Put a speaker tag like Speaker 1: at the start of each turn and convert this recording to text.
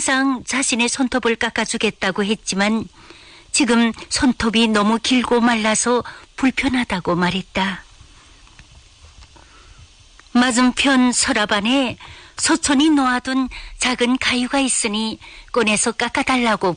Speaker 1: 항상 자신의 손톱을 깎아주겠다고 했지만 지금 손톱이 너무 길고 말라서 불편하다고 말했다. 맞은편 서랍 안에 소촌이 놓아둔 작은 가위가 있으니 꺼내서 깎아달라고